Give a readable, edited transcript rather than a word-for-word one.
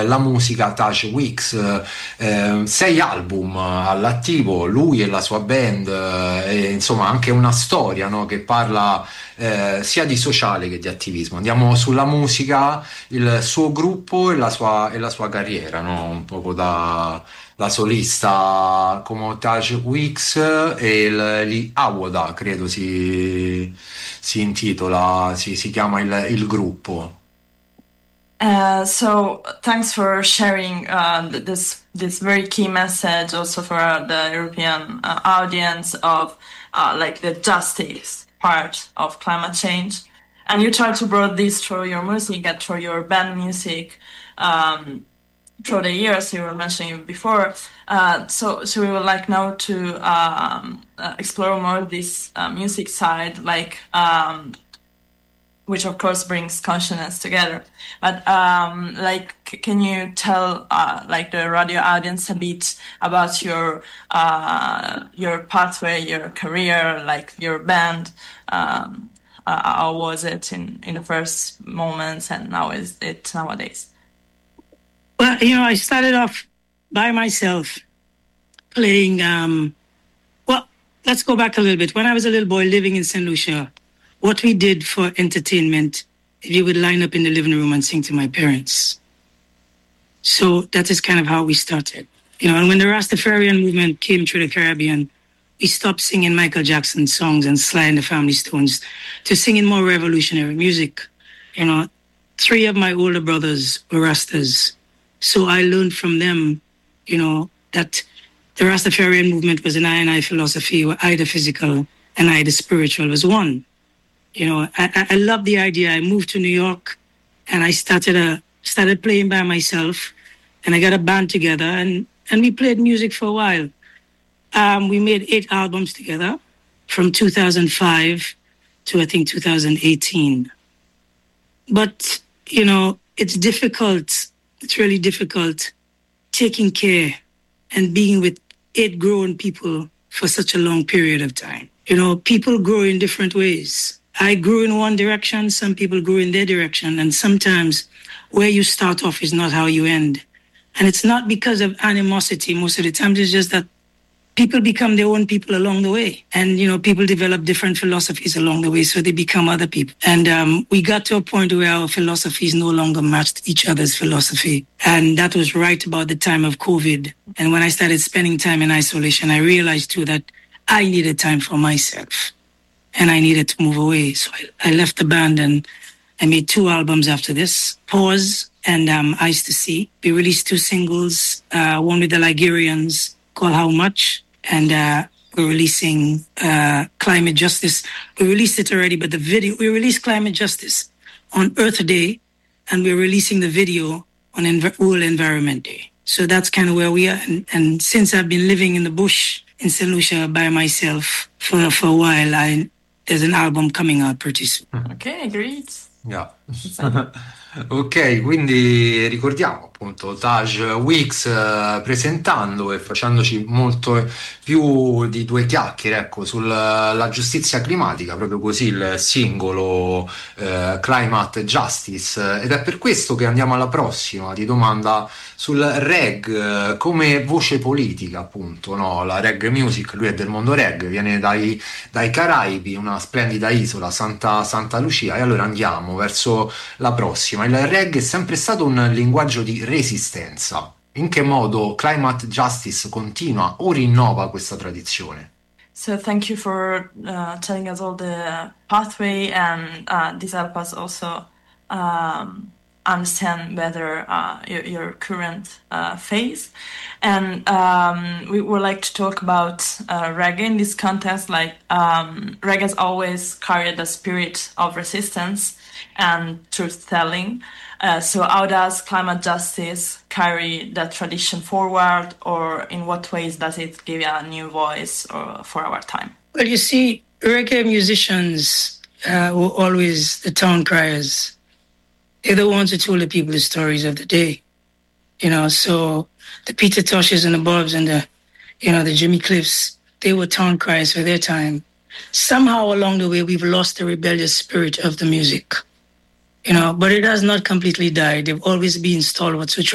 la musica Taj Weeks, 6 album all'attivo, lui e la sua band, e insomma anche una storia, no, che parla sia di sociale che di attivismo. Andiamo sulla musica, il suo gruppo e la sua carriera, no? Un poco da solista come Taj Weeks e gli Awoda, credo si intitola, si chiama il gruppo. So thanks for sharing this very key message also for the European audience of like the justice part of climate change, and you try to bring this through your music and through your band music through the years you were mentioning before. So we would like now to explore more this music side, like. Which of course brings consciousness together. But can you tell like the radio audience a bit about your pathway, your career, like your band? How was it in the first moments, and how is it nowadays? Well, I started off by myself playing. Well, let's go back a little bit. When I was a little boy living in St. Lucia, what we did for entertainment, we would line up in the living room and sing to my parents. So that is kind of how we started. And when the Rastafarian movement came through the Caribbean, we stopped singing Michael Jackson songs and Sly and the Family Stones to singing more revolutionary music. 3 of my older brothers were Rastas. So I learned from them, that the Rastafarian movement was an I and I philosophy, where I, the physical, and I, the spiritual, was one. I love the idea. I moved to New York and I started playing by myself, and I got a band together and we played music for a while. We made 8 albums together from 2005 to I think 2018. But, it's difficult. It's really difficult taking care and being with 8 grown people for such a long period of time. People grow in different ways. I grew in one direction, some people grew in their direction, and sometimes where you start off is not how you end. And it's not because of animosity. Most of the time, it's just that people become their own people along the way. And, people develop different philosophies along the way, so they become other people. And we got to a point where our philosophies no longer matched each other's philosophy. And that was right about the time of COVID. And when I started spending time in isolation, I realized too that I needed time for myself. And I needed to move away. So I left the band and I made 2 albums after this, Pause and Eyes to See. We released 2 singles, one with the Ligerians called How Much, and we're releasing Climate Justice. We released it already, but we released Climate Justice on Earth Day, and we're releasing the video on World Environment Day. So that's kind of where we are. And since I've been living in the bush in St. Lucia by myself for a while, there's an album coming out pretty soon. Okay, great. Yeah. Ok, quindi ricordiamo appunto Taj Weeks presentando e facendoci molto più di 2 chiacchiere, ecco, sulla giustizia climatica, proprio così il singolo Climate Justice, ed è per questo che andiamo alla prossima di domanda sul reggae come voce politica, appunto, no? La reggae music, lui è del mondo reggae, viene dai Caraibi, una splendida isola, Santa Lucia, e allora andiamo verso la prossima. Il reggae è sempre stato un linguaggio di resistenza. In che modo Climate Justice continua o rinnova questa tradizione? So thank you for telling us all the pathway, and this helps us also understand better your current phase. And we would like to talk about reggae in this context. Like reggae has always carried the spirit of resistance and truth-telling. So how does climate justice carry that tradition forward, or in what ways does it give a new voice for our time? Well, you see, reggae musicians were always the town criers. They're the ones who told the people the stories of the day. So the Peter Toshes and the Bobs and the Jimmy Cliffs, they were town criers for their time. Somehow along the way, we've lost the rebellious spirit of the music. But it has not completely died. They've always been stalwarts who